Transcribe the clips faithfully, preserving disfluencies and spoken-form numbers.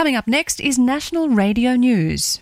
Coming up next is National Radio News.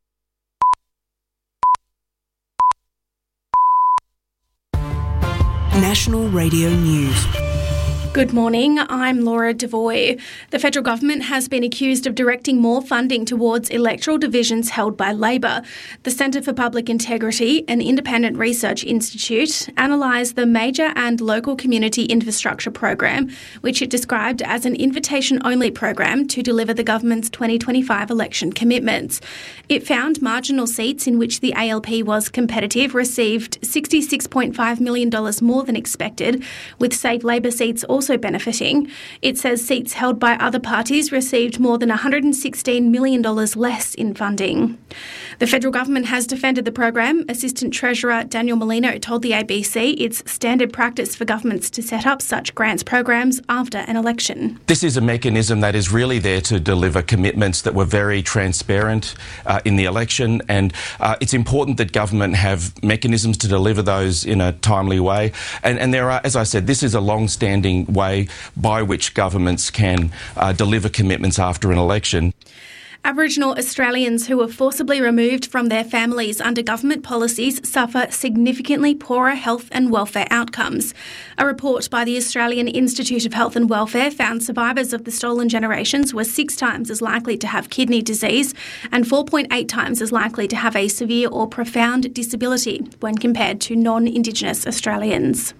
National Radio News. Good morning, I'm Laura Devoy. The federal government has been accused of directing more funding towards electoral divisions held by Labor. The Centre for Public Integrity, an independent research institute, analysed the major and local community infrastructure program, which it described as an invitation-only program to deliver the government's twenty twenty-five election commitments. It found marginal seats in which the A L P was competitive received sixty-six point five million dollars more than expected, with Save Labor seats also also benefiting. It says seats held by other parties received more than one hundred sixteen million dollars less in funding. The federal government has defended the program. Assistant Treasurer Daniel Molino told the A B C it's standard practice for governments to set up such grants programs after an election. This is a mechanism that is really there to deliver commitments that were very transparent uh, in the election, and uh, it's important that government have mechanisms to deliver those in a timely way. And, and there are, as I said, this is a long-standing way by which governments can uh, deliver commitments after an election. Aboriginal Australians who were forcibly removed from their families under government policies suffer significantly poorer health and welfare outcomes. A report by the Australian Institute of Health and Welfare found survivors of the stolen generations were six times as likely to have kidney disease and four point eight times as likely to have a severe or profound disability when compared to non-Indigenous Australians.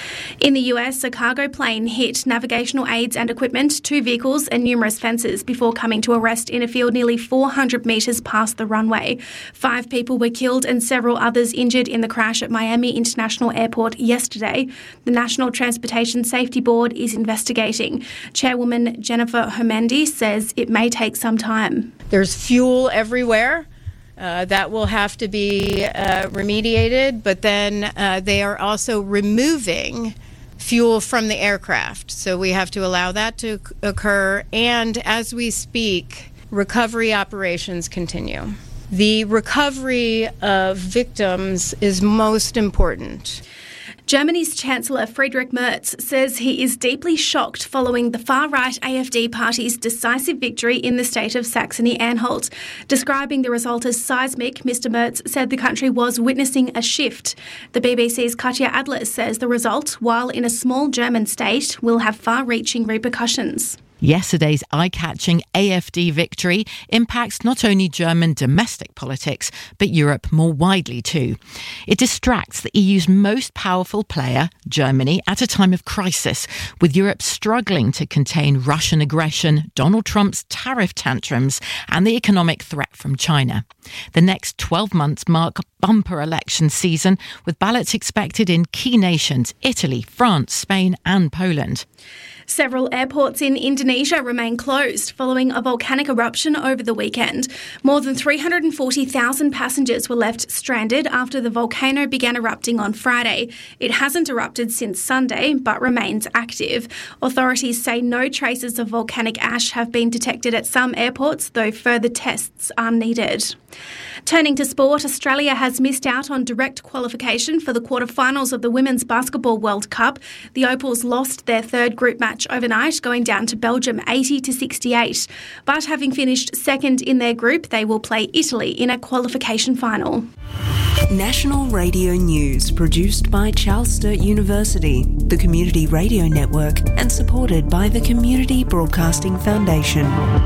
In the U S, a cargo plane hit navigational aids and equipment, two vehicles and numerous fences before coming to a rest in a field nearly four hundred metres past the runway. Five people were killed and several others injured in the crash at Miami International Airport yesterday. The National Transportation Safety Board is investigating. Chairwoman Jennifer Homendy says it may take some time. There's fuel everywhere. Uh, that will have to be uh, remediated, but then uh, they are also removing fuel from the aircraft. So we have to allow that to occur. And as we speak, recovery operations continue. The recovery of victims is most important. Germany's Chancellor Friedrich Merz says he is deeply shocked following the far-right A F D party's decisive victory in the state of Saxony-Anhalt. Describing the result as seismic, Mister Merz said the country was witnessing a shift. The B B C's Katja Adler says the result, while in a small German state, will have far-reaching repercussions. Yesterday's eye-catching A F D victory impacts not only German domestic politics, but Europe more widely too. It distracts the E U's most powerful player, Germany, at a time of crisis, with Europe struggling to contain Russian aggression, Donald Trump's tariff tantrums, and the economic threat from China. The next twelve months mark bumper election season, with ballots expected in key nations, Italy, France, Spain and Poland. Several airports in Indonesia remain closed following a volcanic eruption over the weekend. More than three hundred forty thousand passengers were left stranded after the volcano began erupting on Friday. It hasn't erupted since Sunday, but remains active. Authorities say no traces of volcanic ash have been detected at some airports, though further tests are needed. Turning to sport, Australia has missed out on direct qualification for the quarterfinals of the Women's Basketball World Cup. The Opals lost their third group match overnight, going down to Belgium eighty to sixty-eight. But having finished second in their group, they will play Italy in a qualification final. National Radio News, produced by Charles Sturt University, the Community Radio Network, and supported by the Community Broadcasting Foundation.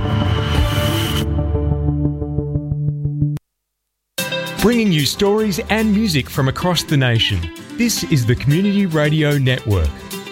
Bringing you stories and music from across the nation. This is the Community Radio Network.